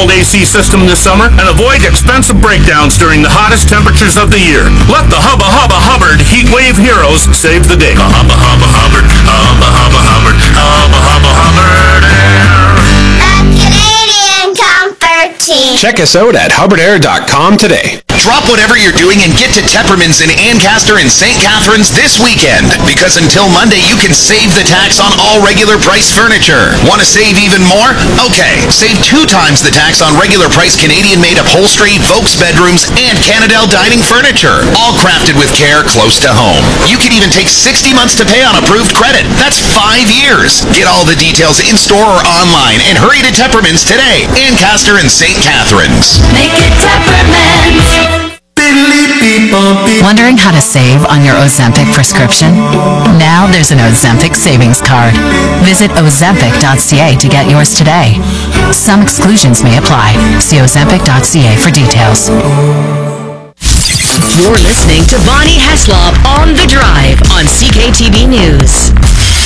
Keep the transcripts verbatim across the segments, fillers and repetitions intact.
old A C system this summer and avoid expensive breakdowns during the hottest temperatures of the year. Let the Hubba Hubba Hubbard Heat Wave Heroes save the day. Hubba Hubba Hubbard, Hubba Hubba Hubbard, Hubba Hubba Hubbard Air. The Canadian Comfort Team. Check us out at hubbard air dot com today. Drop whatever you're doing and get to Tepperman's in Ancaster and Saint Catharines this weekend, because until Monday you can save the tax on all regular price furniture. Want to save even more? Okay, save two times the tax on regular price Canadian-made upholstery, folks' bedrooms, and Canadel dining furniture, all crafted with care close to home. You can even take sixty months to pay on approved credit. That's five years. Get all the details in-store or online and hurry to Tepperman's today. Ancaster and Saint Catharines. Make it Tepperman's. Wondering how to save on your Ozempic prescription? Now there's an Ozempic savings card. Visit ozempic dot c a to get yours today. Some exclusions may apply. See ozempic dot c a for details. You're listening to Bonnie Heslop on The Drive on C K T V News.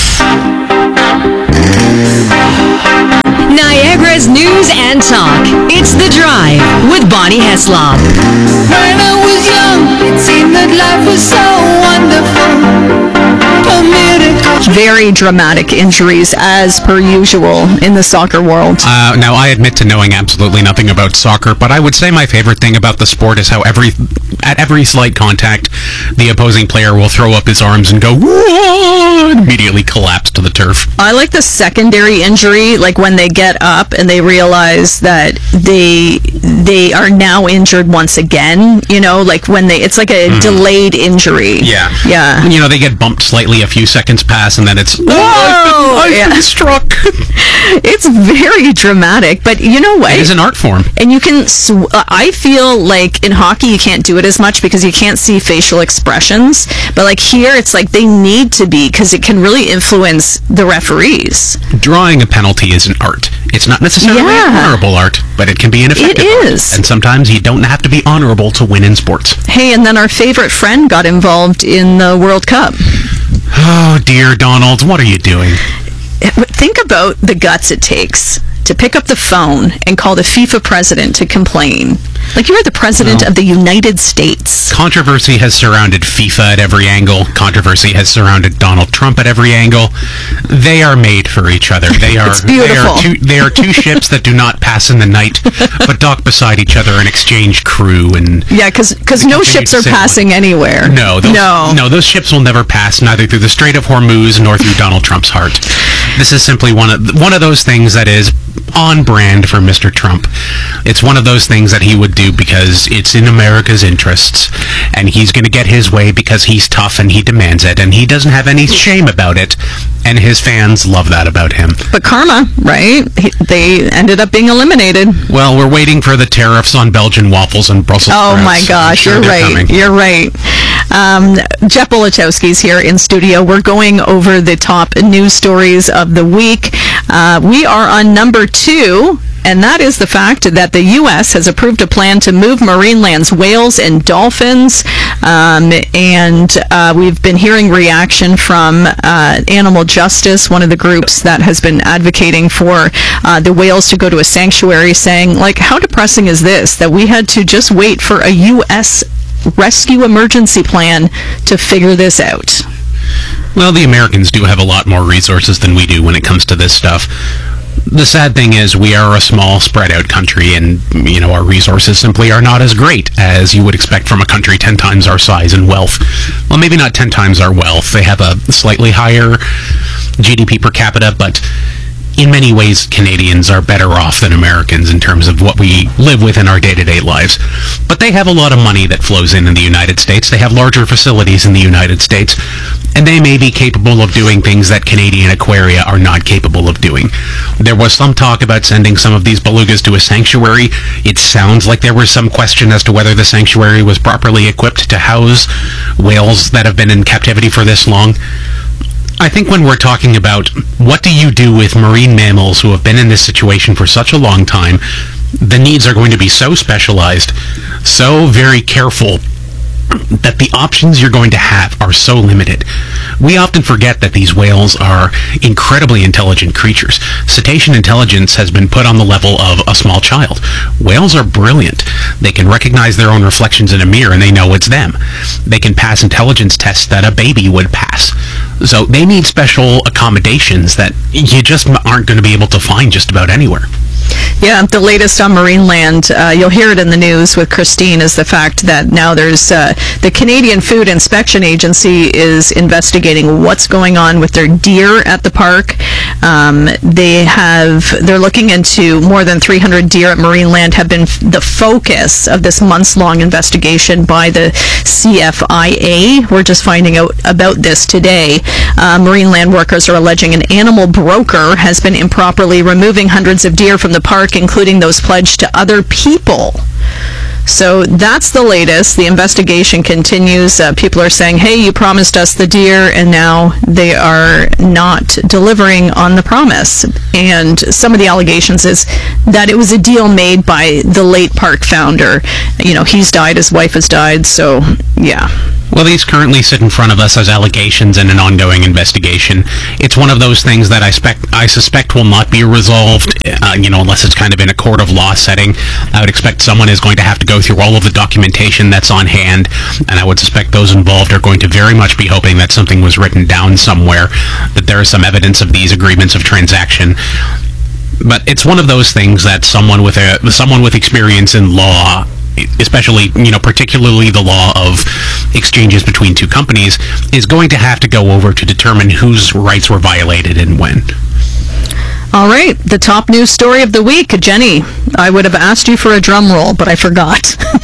Niagara's news and talk. It's The Drive with Bonnie Heslop. When I was young, it seemed that life was so wonderful. A miracle. Very dramatic injuries, as per usual, in the soccer world. Uh, now, I admit to knowing absolutely nothing about soccer, but I would say my favorite thing about the sport is how every at every slight contact, the opposing player will throw up his arms and go, "Whoa!" and immediately collapse to the turf. I like the secondary injury, like when they get up and they realize that they they are now injured once again, you know, like when they, it's like a mm-hmm. delayed injury. Yeah. Yeah. You know, they get bumped slightly, a few seconds pass, and then it's, Whoa! oh, I've been, I've yeah. been struck. It's very dramatic, but you know what? It is an art form. And you can, sw- I feel like in hockey you can't do it as much because you can't see facial expressions, but like here it's like they need to be, because it can really influence the referees. Drawing a penalty is an art. It's not necessarily Yeah. an honorable art, but it can be an effective It art. is. And sometimes you don't have to be honorable to win in sports. Hey, and then our favorite friend got involved in the World Cup. Oh, dear Donald, what are you doing? Think about the guts it takes to pick up the phone and call the FIFA president to complain. Like, you are the president Well, of the United States. Controversy has surrounded FIFA at every angle. Controversy has surrounded Donald Trump at every angle. They are made for each other. They are, It's beautiful. They are, two, they are two ships that do not pass in the night, but dock beside each other and exchange crew. And Yeah, because no continue ships to are sail passing one. anywhere. No, those, no. no, those ships will never pass, neither through the Strait of Hormuz nor through Donald Trump's heart. This is simply one of one of those things that is on brand for Mister Trump. It's one of those things that he would do because it's in America's interests, and he's going to get his way because he's tough and he demands it, and he doesn't have any shame about it, and his fans love that about him. But karma, right? He, they ended up being eliminated. Well, we're waiting for the tariffs on Belgian waffles and Brussels Oh sprouts. my I'm gosh, sure you're they're right. coming. You're right. Um, Jeff Bolachowski's here in studio. We're going over the top news stories of the week. Uh, we are on number two, and that is the fact that the U S has approved a plan to move marine lands whales and dolphins. Um, and uh, we've been hearing reaction from uh, Animal Justice, one of the groups that has been advocating for uh, the whales to go to a sanctuary, saying, like, how depressing is this, that we had to just wait for a U S rescue emergency plan to figure this out. Well, the Americans do have a lot more resources than we do when it comes to this stuff. The sad thing is we are a small, spread-out country, and, you know, our resources simply are not as great as you would expect from a country ten times our size and wealth. Well, maybe not ten times our wealth. They have a slightly higher G D P per capita, but in many ways, Canadians are better off than Americans in terms of what we live with in our day-to-day lives. But they have a lot of money that flows in in the United States. They have larger facilities in the United States, and they may be capable of doing things that Canadian aquaria are not capable of doing. There was some talk about sending some of these belugas to a sanctuary. It sounds like there was some question as to whether the sanctuary was properly equipped to house whales that have been in captivity for this long. I think when we're talking about what do you do with marine mammals who have been in this situation for such a long time, the needs are going to be so specialized, so very careful, that the options you're going to have are so limited. We often forget that these whales are incredibly intelligent creatures. Cetacean intelligence has been put on the level of a small child. Whales are brilliant. They can recognize their own reflections in a mirror and they know it's them. They can pass intelligence tests that a baby would pass. So they need special accommodations that you just aren't going to be able to find just about anywhere. Yeah, the latest on Marineland, uh, you'll hear it in the news with Christine, is the fact that now there's uh, the Canadian Food Inspection Agency is investigating what's going on with their deer at the park. Um, they have, they're looking into more than three hundred deer at Marineland have been f- the focus of this months-long investigation by the C F I A. We're just finding out about this today. Uh, Marineland workers are alleging an animal broker has been improperly removing hundreds of deer from the park, including those pledged to other people. So that's the latest. The investigation continues. Uh, people are saying, hey, you promised us the deer, and now they are not delivering on the promise. And some of the allegations is that it was a deal made by the late park founder. You know, he's died, his wife has died, so yeah. Well, these currently sit in front of us as allegations in an ongoing investigation. It's one of those things that I, spec- I suspect will not be resolved, uh, you know, unless it's kind of in a court of law setting. I would expect someone is going to have to go through all of the documentation that's on hand, and I would suspect those involved are going to very much be hoping that something was written down somewhere, that there is some evidence of these agreements of transaction. But it's one of those things that someone with a someone with experience in law, especially, you know, particularly the law of exchanges between two companies, is going to have to go over to determine whose rights were violated and when. All right, the top news story of the week. Jenny, I would have asked you for a drum roll, but I forgot.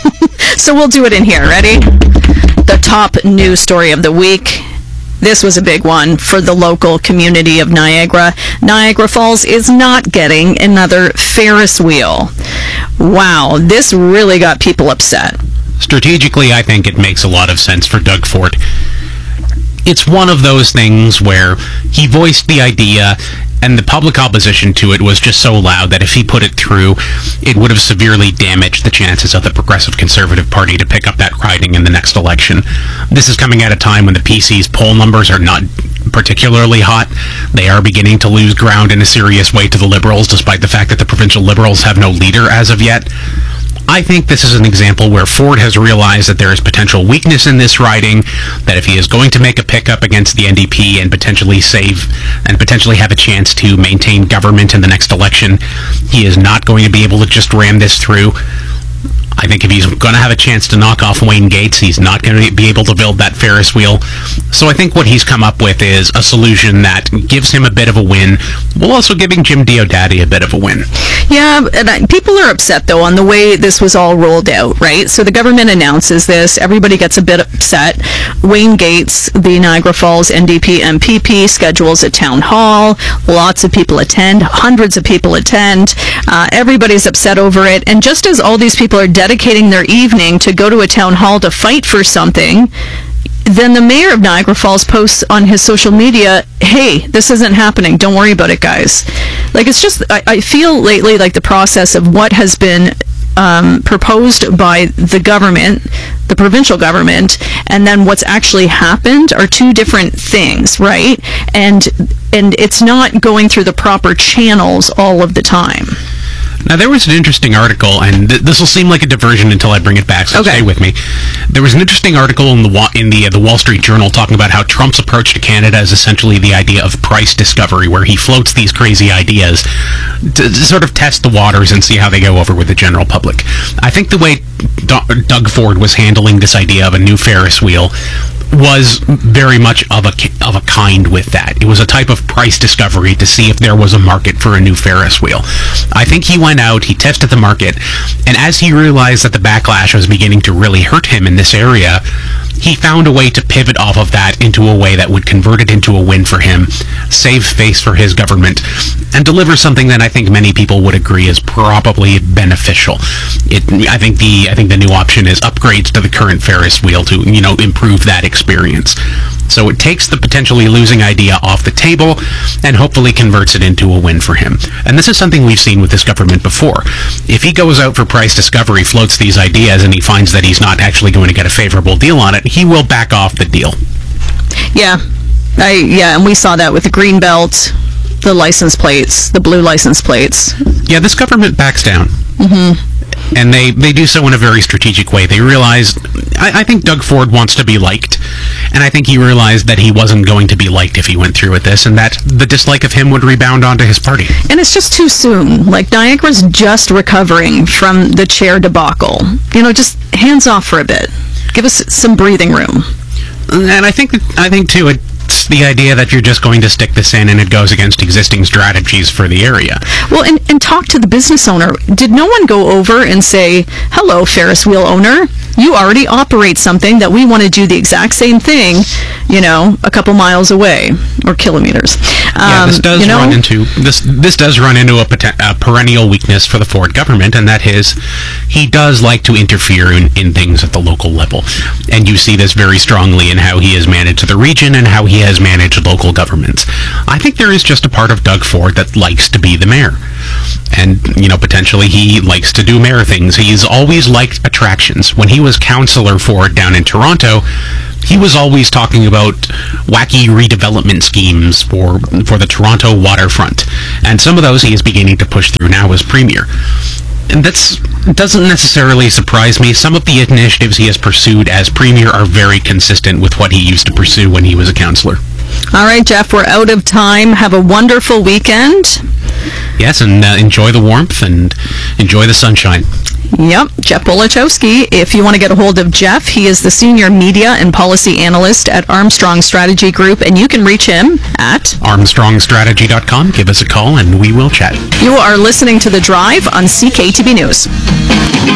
So we'll do it in here. Ready? The top news story of the week. This was a big one for the local community of Niagara. Niagara Falls is not getting another Ferris wheel. Wow, this really got people upset. Strategically, I think it makes a lot of sense for Doug Ford. It's one of those things where he voiced the idea, and the public opposition to it was just so loud that if he put it through, it would have severely damaged the chances of the Progressive Conservative Party to pick up that riding in the next election. This is coming at a time when the P C's poll numbers are not particularly hot. They are beginning to lose ground in a serious way to the Liberals, despite the fact that the provincial Liberals have no leader as of yet. I think this is an example where Ford has realized that there is potential weakness in this riding, that if he is going to make a pickup against the N D P and potentially save and potentially have a chance to maintain government in the next election, he is not going to be able to just ram this through. I think if he's going to have a chance to knock off Wayne Gates, he's not going to be able to build that Ferris wheel. So I think what he's come up with is a solution that gives him a bit of a win, while also giving Jim Diodati a bit of a win. Yeah, and I, people are upset, though, on the way this was all rolled out, right? So the government announces this. Everybody gets a bit upset. Wayne Gates, the Niagara Falls N D P M P P, schedules a town hall. Lots of people attend. Hundreds of people attend. Uh, everybody's upset over it. And just as all these people are dedicating their evening to go to a town hall to fight for something, then the mayor of Niagara Falls posts on his social media, hey, this isn't happening. Don't worry about it, guys. Like, it's just, I, I feel lately like the process of what has been um, proposed by the government, the provincial government, and then what's actually happened are two different things, right? And and it's not going through the proper channels all of the time. Now, there was an interesting article, and th- this will seem like a diversion until I bring it back, so okay. Stay with me. There was an interesting article in the wa- in the uh, the Wall Street Journal talking about how Trump's approach to Canada is essentially the idea of price discovery, where he floats these crazy ideas to, to sort of test the waters and see how they go over with the general public. I think the way D- Doug Ford was handling this idea of a new Ferris wheel was very much of a of a kind with that. It was a type of price discovery to see if there was a market for a new Ferris wheel. I think he went out, he tested the market, and as he realized that the backlash was beginning to really hurt him in this area, he found a way to pivot off of that into a way that would convert it into a win for him, save face for his government, and deliver something that I think many people would agree is probably beneficial. It, I think the I think the new option is upgrades to the current Ferris wheel to, you know, improve that experience. So it takes the potentially losing idea off the table and hopefully converts it into a win for him. And this is something we've seen with this government before. If he goes out for price discovery, floats these ideas, and he finds that he's not actually going to get a favorable deal on it, he will back off the deal. Yeah. I, yeah, and we saw that with the Greenbelt, the license plates, the blue license plates. Yeah, this government backs down. Mm-hmm. And they, they do so in a very strategic way. They realized, I, I think Doug Ford wants to be liked, and I think he realized that he wasn't going to be liked if he went through with this, and that the dislike of him would rebound onto his party. And it's just too soon. Like, Niagara's just recovering from the chair debacle. You know, just hands off for a bit. Give us some breathing room. And I think, I think too, it's the idea that you're just going to stick this in and it goes against existing strategies for the area. Well, and, and talk to the business owner. Did no one go over and say, hello, Ferris wheel owner, you already operate something that we want to do the exact same thing, you know, a couple miles away, or kilometers. Um, yeah, this does you know? run into this. This does run into a, poten- a perennial weakness for the Ford government, and that is, he does like to interfere in, in things at the local level, and you see this very strongly in how he has managed the region and how he has managed local governments. I think there is just a part of Doug Ford that likes to be the mayor, and you know, potentially he likes to do mayor things. He's always liked attractions. When he was councillor Ford down in Toronto, he was always talking about wacky redevelopment schemes for for the Toronto waterfront, and some of those he is beginning to push through now as premier. And that doesn't necessarily surprise me. Some of the initiatives he has pursued as premier are very consistent with what he used to pursue when he was a councillor. All right, Jeff, we're out of time. Have a wonderful weekend. Yes, and uh, enjoy the warmth and enjoy the sunshine. Yep, Jeff Bolachowski. If you want to get a hold of Jeff, he is the Senior Media and Policy Analyst at Armstrong Strategy Group, and you can reach him at armstrong strategy dot com. Give us a call, and we will chat. You are listening to The Drive on C K T B News.